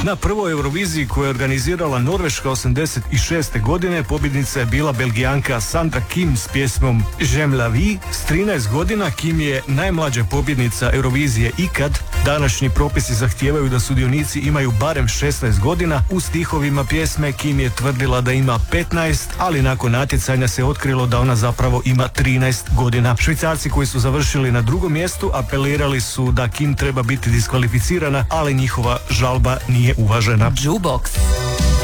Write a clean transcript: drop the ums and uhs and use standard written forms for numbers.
Na prvoj Euroviziji koju je organizirala Norveška 86. godine pobjednica je bila Belgijanka Sandra Kim s pjesmom J'aime la vie. S 13 godina Kim je najmlađa pobjednica Eurovizije ikad. Današnji propisi zahtijevaju da sudionici imaju barem 16 godina. U stihovima pjesme Kim je tvrdila da ima 15, ali nakon natjecanja se otkrilo da ona zapravo ima 13 godina. Švicarci koji su završili na drugom mjestu apelirali su da Kim treba biti diskvalificirana, ali njihova žalba nije uvažena. Jukebox.